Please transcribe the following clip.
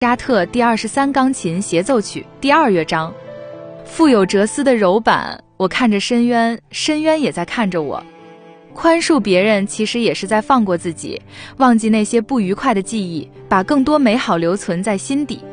扎特第23钢琴协奏曲第2乐章。富有哲思的柔板，我看着深渊，深渊也在看着我。宽恕别人其实也是在放过自己，忘记那些不愉快的记忆，把更多美好留存在心底。